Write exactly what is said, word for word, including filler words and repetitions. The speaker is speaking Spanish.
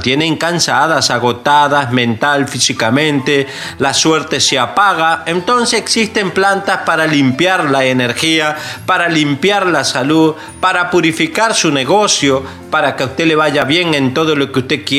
mantienen cansadas, agotadas, mental, físicamente, la suerte se apaga. Entonces existen plantas para limpiar la energía, para limpiar la salud, para purificar su negocio, para que a usted le vaya bien en todo lo que usted quiera.